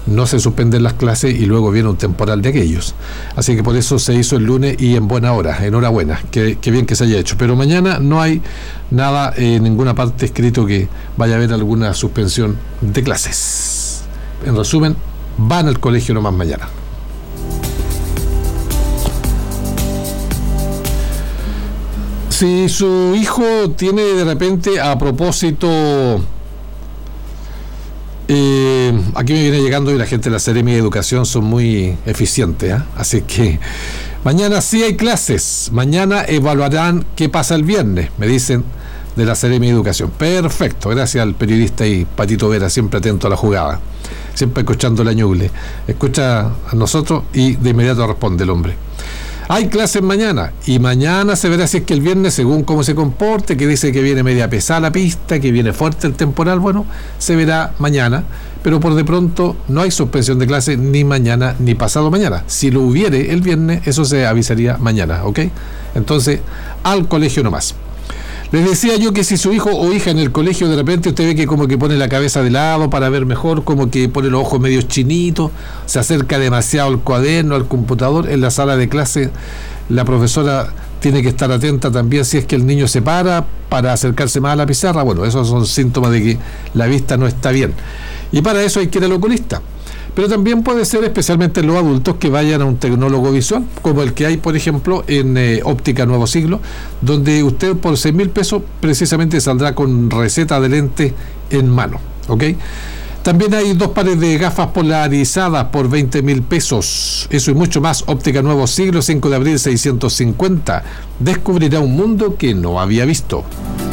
no se suspenden las clases y luego viene un temporal de aquellos. Así que por eso se hizo el lunes y en buena hora, enhorabuena, que bien que se haya hecho. Pero mañana no hay nada en ninguna parte escrito que vaya a haber alguna suspensión de clases. En resumen, van al colegio nomás mañana. Si su hijo tiene de repente, a propósito, aquí me viene llegando y la gente de la Seremi de Educación son muy eficientes, así que mañana sí hay clases, mañana evaluarán qué pasa el viernes, me dicen de la Seremi de Educación. Perfecto, gracias al periodista y Patito Vera, siempre atento a la jugada, siempre escuchando la ñuble, escucha a nosotros y de inmediato responde el hombre. Hay clases mañana, y mañana se verá si es que el viernes, según cómo se comporte, que dice que viene media pesada la pista, que viene fuerte el temporal, bueno, se verá mañana, pero por de pronto no hay suspensión de clases ni mañana ni pasado mañana. Si lo hubiere el viernes, eso se avisaría mañana, ¿ok? Entonces, al colegio nomás. Les decía yo que si su hijo o hija en el colegio de repente usted ve que como que pone la cabeza de lado para ver mejor, como que pone los ojos medio chinitos, se acerca demasiado al cuaderno, al computador, en la sala de clase, la profesora tiene que estar atenta también si es que el niño se para acercarse más a la pizarra. Bueno, esos son síntomas de que la vista no está bien. Y para eso hay que ir al oculista. Pero también puede ser, especialmente en los adultos, que vayan a un tecnólogo visual, como el que hay, por ejemplo, en Óptica Nuevo Siglo, donde usted por 6.000 pesos precisamente saldrá con receta de lente en mano, ¿ok? También hay 2 pares de gafas polarizadas por 20.000 pesos. Eso y mucho más. Óptica Nuevo Siglo, 5 de abril 650. Descubrirá un mundo que no había visto.